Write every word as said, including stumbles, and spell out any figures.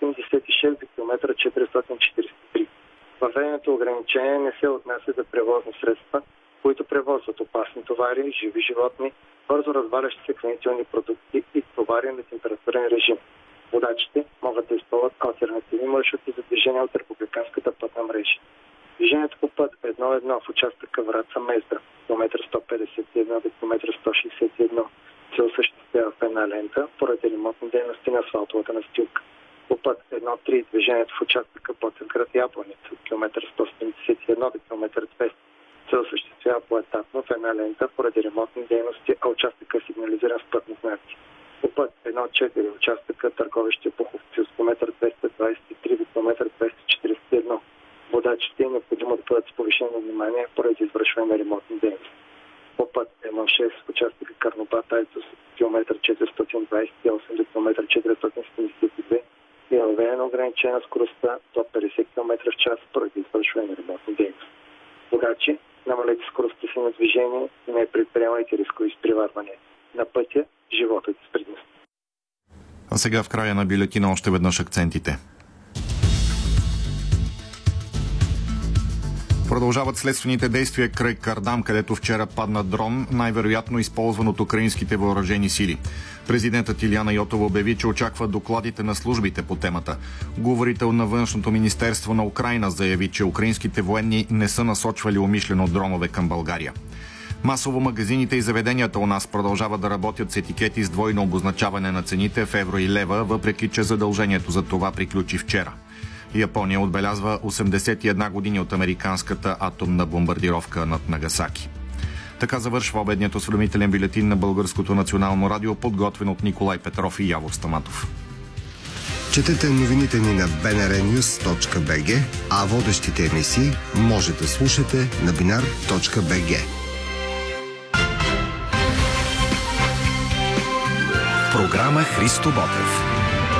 осемдесет и шест до километъра четиристотин четиридесет и три. Въведеното ограничение не се отнася за превозни средства, които превозват опасни товари, живи животни, бързо развалящи се хранителни продукти и товари на температурен режим. Водачите могат да използват алтернативни маршрути за движение от републиканската пътна мрежа. Движението по път едно едно в участъка Враца-Мездра, километър сто петдесет и едно до километър сто шестдесет и едно, се осъществява в една лента поради ремонтни дейности на асфалтовата настилка. По път едно три движението в участъка Ботевград Ябланица, километър сто седемдесет и едно до километър двеста, се осъществява поетапно в една лента поради ремонтни дейности, а участъка е сигнализиран с пътни знаци. По път едно четири участъка Търговище Пуховци от километър двеста двадесет и три до километър двеста четиридесет и едно. Водачите е необходимо да бъдат с повишено внимание поради извършване на ремонтни дейности. По път едно шест в участъка Карнобат-Айтос от километър четиристотин двадесет и осем до километър четиристотин седемдесет и две е въведено ограничение на скоростта до петдесет километра в час поради извършване на ремонтни дейности. Водачи, намалете скоростта си на движение и не предприемайте рискови изпреварвания. На пътя животът е с предност. А сега в края на бюлетина още веднъж акцентите. Продължават следствените действия край Кардам, където вчера падна дрон, най-вероятно използван от украинските въоръжени сили. Президентът Илияна Йотова обяви, че очаква докладите на службите по темата. Говорител на Външното министерство на Украйна заяви, че украинските военни не са насочвали умишлено дронове към България. Масово магазините и заведенията у нас продължават да работят с етикети с двойно обозначаване на цените в евро и лева, въпреки че задължението за това приключи вчера. Япония отбелязва осемдесет и една години от американската атомна бомбардировка над Нагасаки. Така завършва обедният осведомителен бюлетин на Българското национално радио, подготвен от Николай Петров и Явор Стаматов. Четете новините ни на би ен ар нюз точка би джи, а водещите емисии може да слушате на бинар точка би джи. Програма Христо Ботев.